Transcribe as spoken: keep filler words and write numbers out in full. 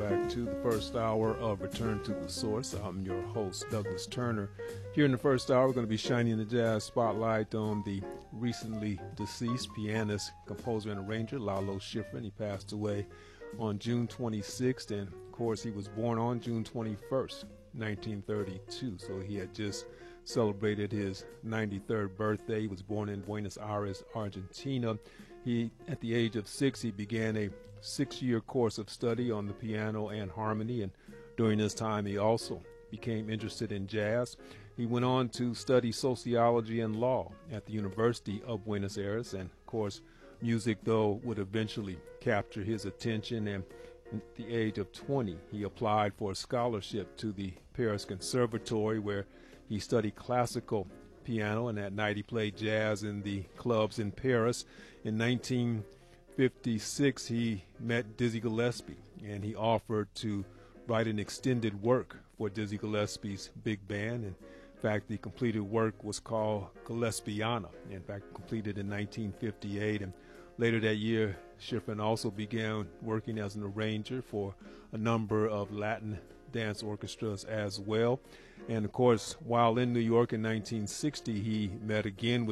back to the first hour of Return to the Source. I'm your host, Douglas Turner. Here in the first hour, we're going to be shining the jazz spotlight on the recently deceased pianist, composer, and arranger, Lalo Schifrin. He passed away on June twenty-sixth, and of course, he was born on June twenty-first, nineteen thirty-two, so he had just celebrated his ninety-third birthday. He was born in Buenos Aires, Argentina. He, at the age of six, he began a six-year course of study on the piano and harmony, and during this time he also became interested in jazz. He went on to study sociology and law at the University of Buenos Aires, and of course music, though, would eventually capture his attention, and at the age of twenty he applied for a scholarship to the Paris Conservatory, where he studied classical piano, and that night he played jazz in the clubs in Paris. In nineteen fifty-six, he met Dizzy Gillespie, and he offered to write an extended work for Dizzy Gillespie's big band. And in fact, the completed work was called Gillespiana, in fact, completed in nineteen fifty-eight. And later that year, Schifrin also began working as an arranger for a number of Latin dance orchestras as well. And of course, while in New York in nineteen sixty, he met again with